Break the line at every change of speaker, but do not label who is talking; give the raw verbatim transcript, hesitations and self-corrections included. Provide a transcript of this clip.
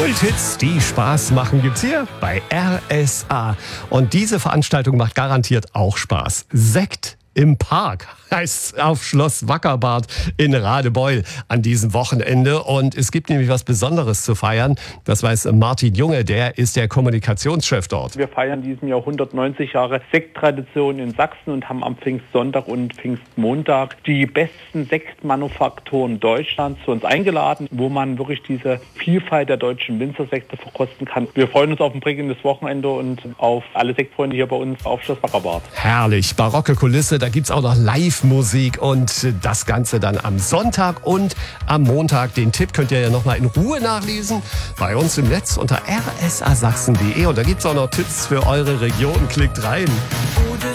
Kulthits, die Spaß machen, gibt's hier bei R S A. Und diese Veranstaltung macht garantiert auch Spaß. Sekt im Park heißt auf Schloss Wackerbad in Radebeul an diesem Wochenende. Und es gibt nämlich was Besonderes zu feiern. Das weiß Martin Junge, der ist der Kommunikationschef dort.
Wir feiern diesen Jahr hundertneunzig Jahre Sekttradition in Sachsen und haben am Pfingstsonntag und Pfingstmontag die besten Sektmanufakturen Deutschlands zu uns eingeladen, wo man wirklich diese Vielfalt der deutschen Winzersekte verkosten kann. Wir freuen uns auf ein prägendes Wochenende und auf alle Sektfreunde hier bei uns auf Schloss Wackerbad.
Herrlich, barocke Kulisse, da gibt's auch noch Live-Musik und das Ganze dann am Sonntag und am Montag. Den Tipp könnt ihr ja nochmal in Ruhe nachlesen bei uns im Netz unter r s a sachsen punkt d e und da gibt's auch noch Tipps für eure Region. Klickt rein.